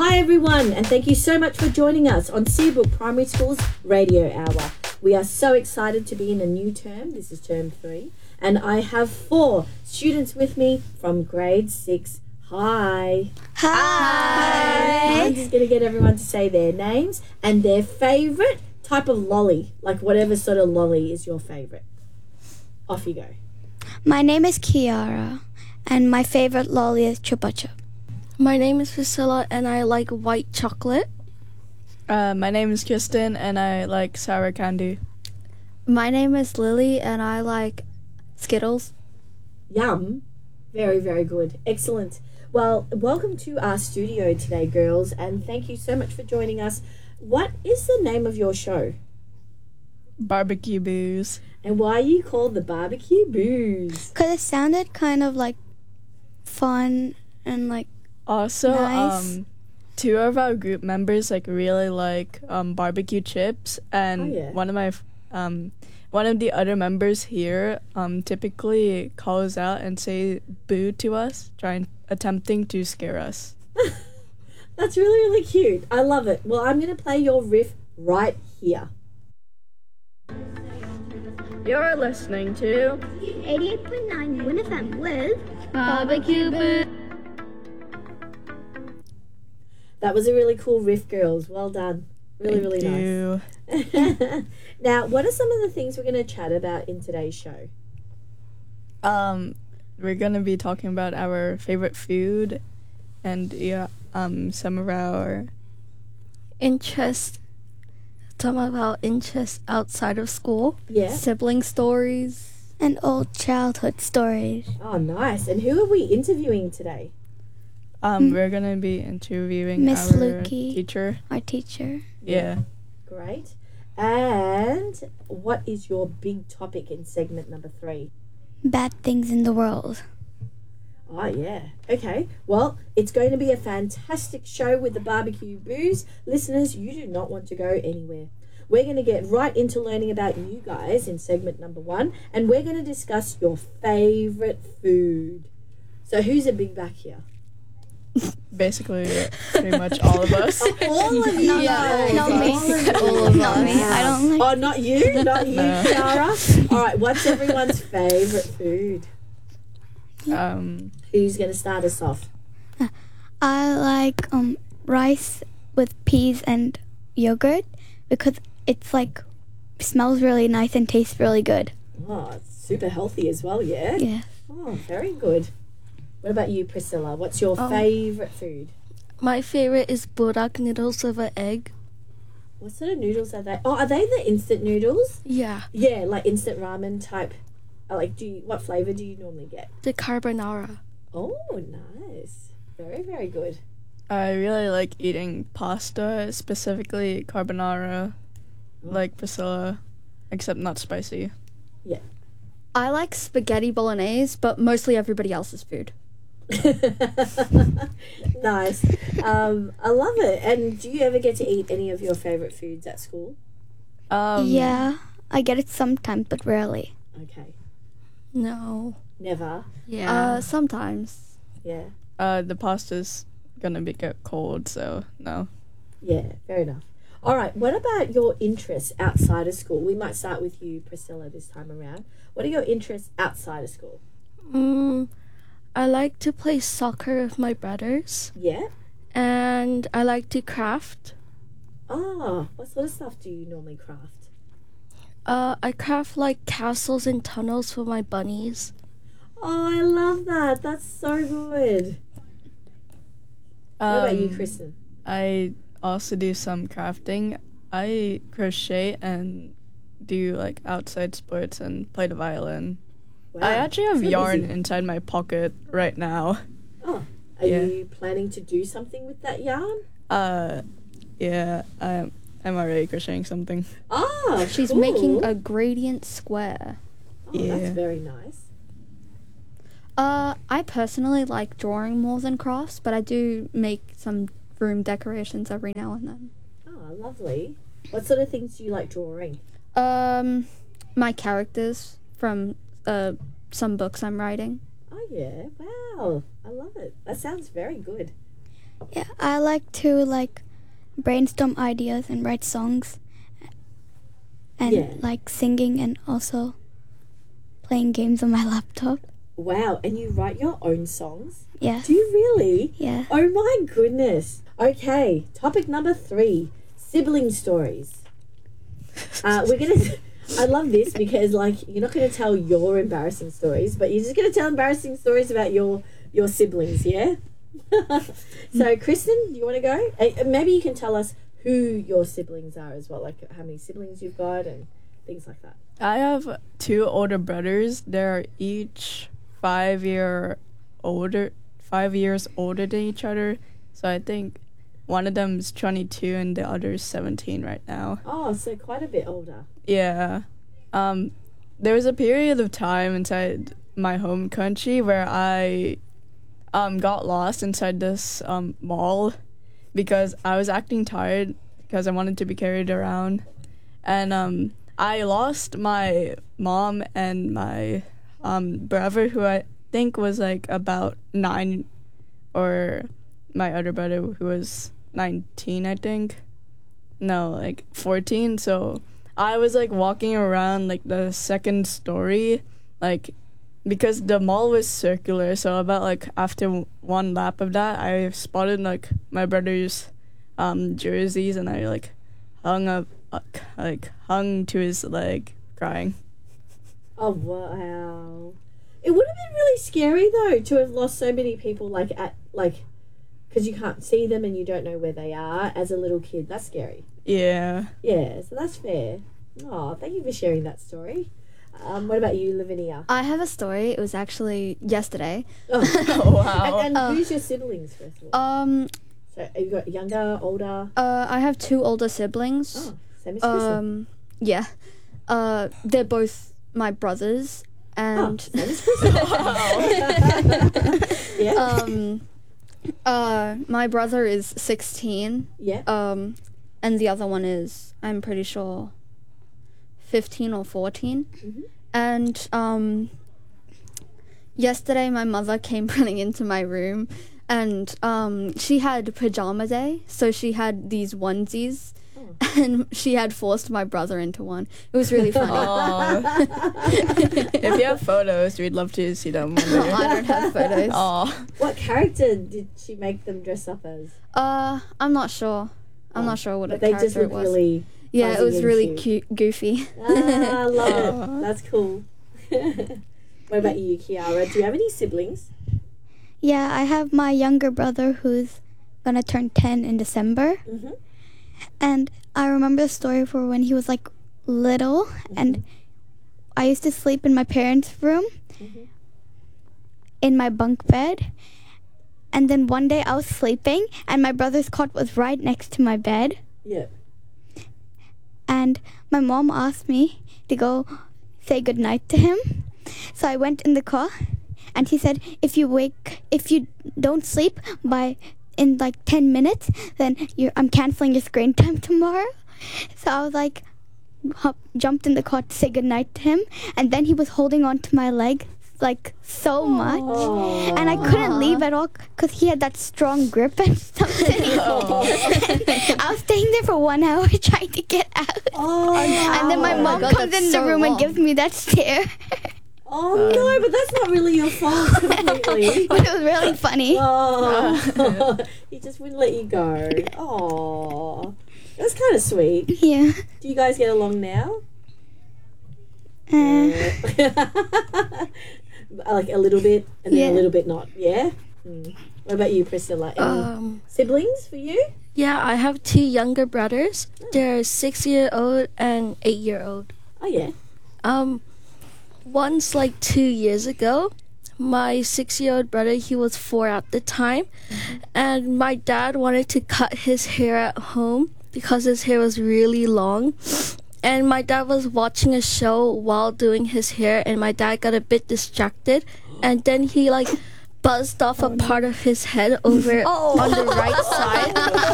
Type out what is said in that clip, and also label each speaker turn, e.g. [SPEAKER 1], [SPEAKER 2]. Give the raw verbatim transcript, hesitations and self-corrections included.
[SPEAKER 1] Hi everyone, and thank you so much for joining us on Seabrook Primary School's Radio Hour. We are so excited to be in a new term. This is term three, and I have four students with me from grade six. Hi.
[SPEAKER 2] Hi.
[SPEAKER 1] I'm just going to get everyone to say their names and their favourite type of lolly, like whatever sort of lolly is your favourite. Off you go.
[SPEAKER 2] My name is Kiara, and my favorite lolly is Chupa Chup.
[SPEAKER 3] My name is Priscilla, and I like white chocolate.
[SPEAKER 4] Uh, my name is Kristen, and I like sour candy.
[SPEAKER 3] My name is Lily, and I like Skittles.
[SPEAKER 1] Yum. Very, very good. Excellent. Well, welcome to our studio today, girls, and thank you so much for joining us. What is the name of your show?
[SPEAKER 4] Barbecue Booze.
[SPEAKER 1] And why are you called the Barbecue Booze?
[SPEAKER 2] Because it sounded kind of like fun and like
[SPEAKER 4] Also,
[SPEAKER 2] nice.
[SPEAKER 4] um, two of our group members like really like um barbecue chips, and
[SPEAKER 1] Oh, yeah.
[SPEAKER 4] one of my f- um one of the other members here um typically calls out and say boo to us, trying attempting to scare us.
[SPEAKER 1] That's really, really cute. I love it. Well, I'm going to play your riff right here.
[SPEAKER 4] You're listening to
[SPEAKER 5] eighty-eight point nine Win F M with
[SPEAKER 3] Barbecue Boo.
[SPEAKER 1] That was a really cool riff, girls. Well done. Really,
[SPEAKER 4] Thank
[SPEAKER 1] really
[SPEAKER 4] you.
[SPEAKER 1] nice. Now, what are some of the things we're going to chat about in today's show?
[SPEAKER 4] Um, we're gonna be talking about our favorite food, and yeah, um, some of our
[SPEAKER 3] Interest. Talking about interests outside of school.
[SPEAKER 1] Yeah.
[SPEAKER 3] Sibling stories.
[SPEAKER 2] and old childhood stories.
[SPEAKER 1] Oh, nice. And who are we interviewing today?
[SPEAKER 4] um,
[SPEAKER 2] Mm.
[SPEAKER 4] we're gonna be interviewing
[SPEAKER 2] Miss
[SPEAKER 4] our
[SPEAKER 2] Lukey.
[SPEAKER 4] teacher.
[SPEAKER 2] Our teacher.
[SPEAKER 4] Yeah.
[SPEAKER 1] Great. And what is your big topic in segment number three?
[SPEAKER 2] Bad things in the world.
[SPEAKER 1] Oh, yeah. Okay. Well, it's going to be a fantastic show with the Barbecue Booze. Listeners, you do not want to go anywhere. We're going to get right into learning about you guys in segment number one, and we're going to discuss your favourite food. So who's a big back here?
[SPEAKER 4] Basically, pretty much all of us.
[SPEAKER 1] All of you.
[SPEAKER 2] Yeah, not me.
[SPEAKER 1] All of you.
[SPEAKER 2] All of Not me. I don't like-
[SPEAKER 1] Oh, not you? Not you,
[SPEAKER 4] No.
[SPEAKER 1] Kiara? All right, what's everyone's favourite food?
[SPEAKER 4] Um,
[SPEAKER 1] Who's going to start us off?
[SPEAKER 2] I like um rice with peas and yogurt because it's like smells really nice and tastes really good.
[SPEAKER 1] Oh, it's super healthy as well, yeah?
[SPEAKER 2] Yeah.
[SPEAKER 1] Oh, very good. What about you, Priscilla? What's your
[SPEAKER 3] Um,
[SPEAKER 1] favourite food?
[SPEAKER 3] My favorite is bulldog noodles with an egg.
[SPEAKER 1] What sort of noodles are they? Oh, are they the instant noodles?
[SPEAKER 3] Yeah.
[SPEAKER 1] Yeah, like instant ramen type. Uh, Like, do you, what flavour do you normally get?
[SPEAKER 3] The carbonara.
[SPEAKER 1] Oh, nice. Very, very good.
[SPEAKER 4] I really like eating pasta, specifically carbonara,
[SPEAKER 1] Oh.
[SPEAKER 4] like Priscilla, except not spicy.
[SPEAKER 3] I like spaghetti bolognese, but mostly everybody else's food.
[SPEAKER 1] Nice. Um, I love it. And do you ever get to eat any of your favourite foods at school?
[SPEAKER 4] Um,
[SPEAKER 2] yeah. I get it sometimes, but rarely.
[SPEAKER 1] Okay.
[SPEAKER 3] No.
[SPEAKER 1] Never.
[SPEAKER 3] Yeah. Uh, sometimes.
[SPEAKER 1] Yeah.
[SPEAKER 4] Uh, the pasta's gonna be get cold, so no.
[SPEAKER 1] Yeah, fair enough. All right, what about your interests outside of school? We might start with you, Priscilla, this time around. What are your interests outside of school?
[SPEAKER 3] Mm, I like to play soccer with my brothers,
[SPEAKER 1] Yeah?
[SPEAKER 3] and I like to craft.
[SPEAKER 1] Ah, what sort of stuff do you normally craft?
[SPEAKER 3] Uh, I craft like castles and tunnels for my bunnies.
[SPEAKER 1] Oh, I love that. That's so good.
[SPEAKER 4] Um,
[SPEAKER 1] What about you, Kristen?
[SPEAKER 4] I also do some crafting. I crochet and do like outside sports and play the violin.
[SPEAKER 1] Wow,
[SPEAKER 4] I actually have
[SPEAKER 1] so
[SPEAKER 4] yarn
[SPEAKER 1] busy.
[SPEAKER 4] inside my pocket right now.
[SPEAKER 1] Oh, are
[SPEAKER 4] Yeah.
[SPEAKER 1] you planning to do something with that yarn?
[SPEAKER 4] Uh, yeah, I'm, I'm already crocheting something.
[SPEAKER 1] Ah,
[SPEAKER 3] She's
[SPEAKER 1] cool.
[SPEAKER 3] making a gradient square.
[SPEAKER 1] Oh,
[SPEAKER 4] Yeah.
[SPEAKER 1] that's very nice.
[SPEAKER 3] Uh, I personally like drawing more than crafts, but I do make some room decorations every now and then.
[SPEAKER 1] Oh, lovely. What sort of things do you like drawing?
[SPEAKER 3] Um, my characters from uh some books I'm writing.
[SPEAKER 1] Oh, yeah. Wow. I love it. That sounds very good.
[SPEAKER 2] Yeah, I like to like brainstorm ideas and write songs, and
[SPEAKER 1] Yeah.
[SPEAKER 2] like singing and also playing games on my laptop.
[SPEAKER 1] Wow, and you write your own songs?
[SPEAKER 2] Yes.
[SPEAKER 1] Do you really?
[SPEAKER 2] Yeah.
[SPEAKER 1] Oh my goodness. Okay, topic number three, sibling stories. Uh, we're gonna. I love this because like you're not gonna tell your embarrassing stories, but you're just gonna tell embarrassing stories about your your siblings. Yeah. So, Kristen, do you want to go? Uh, maybe you can tell us who your siblings are as well, like how many siblings you've got and things like that.
[SPEAKER 4] I have two older brothers. They're each five year older, five years older than each other. So I think one of them is twenty-two and the other is seventeen right now.
[SPEAKER 1] Oh, so quite a bit older.
[SPEAKER 4] Yeah. Um, there was a period of time inside my home country where I um got lost inside this um mall because I was acting tired because I wanted to be carried around, and um I lost my mom and my um brother, who I think was like about nine, or my other brother who was nineteen, I think. No, like fourteen. So I was like walking around like the second story, like because the mall was circular. So about like after one lap of that, I spotted like my brother's um jerseys, and I like hung up, uh, like hung to his leg, crying.
[SPEAKER 1] Oh, wow. It would have been really scary, though, to have lost so many people, like, at, like, because you can't see them and you don't know where they are as a little kid. That's scary.
[SPEAKER 4] Yeah.
[SPEAKER 1] Yeah, so that's fair. Oh, thank you for sharing that story. Um, what about you, Lavinia?
[SPEAKER 3] I have a story. It was actually yesterday.
[SPEAKER 1] Oh,
[SPEAKER 4] Oh, wow.
[SPEAKER 1] and, and
[SPEAKER 3] Uh,
[SPEAKER 1] who's your siblings, first of all?
[SPEAKER 3] Um,
[SPEAKER 1] So, have you got younger, older?
[SPEAKER 3] uh, I have two older siblings.
[SPEAKER 1] Oh, same as Kristen.
[SPEAKER 3] Um, yeah. Uh, they're both my brothers,
[SPEAKER 1] Oh,
[SPEAKER 3] and
[SPEAKER 1] same as Kristen. Yeah.
[SPEAKER 3] um, uh, my brother is sixteen.
[SPEAKER 1] yeah.
[SPEAKER 3] Um, and the other one is, I'm pretty sure, fifteen or fourteen.
[SPEAKER 1] Mhm.
[SPEAKER 3] And um, yesterday, my mother came running into my room, and um, she had pajama day, so she had these onesies,
[SPEAKER 1] Oh.
[SPEAKER 3] and she had forced my brother into one. It was really funny.
[SPEAKER 4] Aw. If you have photos, we'd love to see them.
[SPEAKER 3] I don't have photos.
[SPEAKER 4] Aw.
[SPEAKER 1] What character did she make them dress up as?
[SPEAKER 3] Uh, I'm not sure. I'm
[SPEAKER 1] Oh,
[SPEAKER 3] not sure what
[SPEAKER 1] But
[SPEAKER 3] a
[SPEAKER 1] they
[SPEAKER 3] character
[SPEAKER 1] just look
[SPEAKER 3] it was.
[SPEAKER 1] really.
[SPEAKER 3] yeah, it
[SPEAKER 1] fuzzy
[SPEAKER 3] was
[SPEAKER 1] and
[SPEAKER 3] really
[SPEAKER 1] cute.
[SPEAKER 3] cute, goofy.
[SPEAKER 1] Ah, I love
[SPEAKER 4] Aw.
[SPEAKER 1] it. That's cool. What about you, Kiara? Do you have any siblings?
[SPEAKER 2] Yeah, I have my younger brother who's gonna turn ten in December.
[SPEAKER 1] Mm-hmm.
[SPEAKER 2] And I remember the story for when he was like little, and I used to sleep in my parents' room
[SPEAKER 1] Mhm.
[SPEAKER 2] in my bunk bed. And then one day I was sleeping, and my brother's cot was right next to my bed.
[SPEAKER 1] Yeah.
[SPEAKER 2] And my mom asked me to go say goodnight to him. So I went in the car, and he said, if you wake, if you don't sleep by in like ten minutes, then you're, I'm canceling your screen time tomorrow. So I was like, hop, jumped in the car to say goodnight to him, and then he was holding on to my leg like so much.
[SPEAKER 1] Oh.
[SPEAKER 2] And I couldn't leave at all because he had that strong grip and something. I was staying there for one hour trying to get out.
[SPEAKER 1] Oh,
[SPEAKER 2] And then my
[SPEAKER 3] Oh my
[SPEAKER 2] mom
[SPEAKER 3] God,
[SPEAKER 2] comes
[SPEAKER 3] that's
[SPEAKER 2] in
[SPEAKER 3] so
[SPEAKER 2] the room and
[SPEAKER 3] long.
[SPEAKER 2] gives me that stare.
[SPEAKER 1] Oh no, but that's not really your fault completely.
[SPEAKER 2] But it was really funny.
[SPEAKER 1] Oh, he just wouldn't let you go. Oh, that's kind of sweet.
[SPEAKER 2] Yeah.
[SPEAKER 1] Do you guys get along now?
[SPEAKER 2] Uh,
[SPEAKER 1] Like a little bit, and then
[SPEAKER 2] Yeah.
[SPEAKER 1] a little bit not. Yeah. Hmm. What about you, Priscilla? Any
[SPEAKER 6] Um,
[SPEAKER 1] siblings for you?
[SPEAKER 6] yeah, I have two younger brothers. They're six year old and eight year old.
[SPEAKER 1] Oh yeah.
[SPEAKER 6] Um, once like two years ago, my six year old brother, he was four at the time, and my dad wanted to cut his hair at home because his hair was really long. And my dad was watching a show while doing his hair, and my dad got a bit distracted, and then he like buzzed off a part of his head over on the right side,